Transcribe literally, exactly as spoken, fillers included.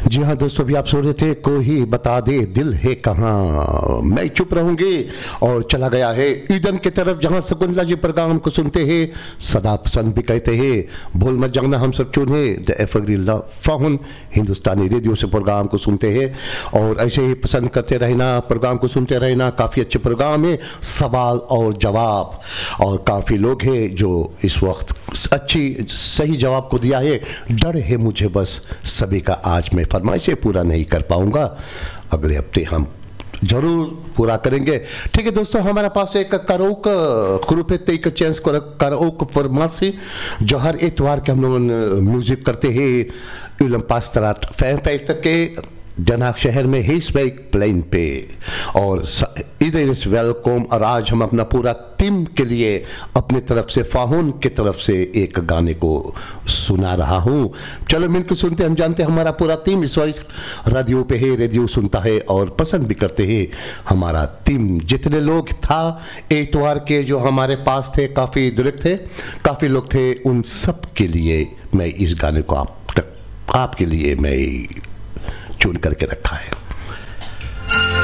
जी हाँ दोस्तों, अभी आप सो रहे थे, कोई बता दे दिल है कहाँ। मैं चुप रहूंगी और चला गया है ईदन की तरफ, जहाँ शकुंतला जी प्रोग्राम को सुनते हैं, सदा पसंद भी कहते हैं। भूल मत जाना, हम सब चुन है the evergreen love found Hindustani radio से प्रोग्राम को सुनते हैं और ऐसे ही पसंद करते रहना, प्रोग्राम को सुनते रहना। काफ़ी अच्छे प्रोग्राम है, सवाल और जवाब, और काफ़ी लोग हैं जो इस वक्त अच्छी सही जवाब को दिया है। डर है मुझे बस सभी का, आज मैं फरमाइशें पूरा नहीं कर पाऊंगा, अगले हफ्ते हम जरूर पूरा करेंगे। ठीक है दोस्तों, हमारे पास एक करोक ग्रुप है, तेईक चैंस करोक फरमासी, जो हर इतवार के हम लोग म्यूजिक करते हैं इलम पास्तरात फैन पैक के जनाक शहर में हिस्बैक प्लेन पे, और इधर इस वेलकम। और आज हम अपना पूरा टीम के लिए अपनी तरफ से फाहुन की तरफ से एक गाने को सुना रहा हूँ। चलो मिलकर सुनते, हम जानते हैं हमारा पूरा टीम इस वक्त रेडियो पे है, रेडियो सुनता है और पसंद भी करते हैं। हमारा टीम जितने लोग था एतवार के जो हमारे पास थे, काफ़ी दुरुस्त थे, काफ़ी लोग थे, उन सब के लिए मैं इस गाने को आप तक आपके लिए मैं चुन करके रखा है।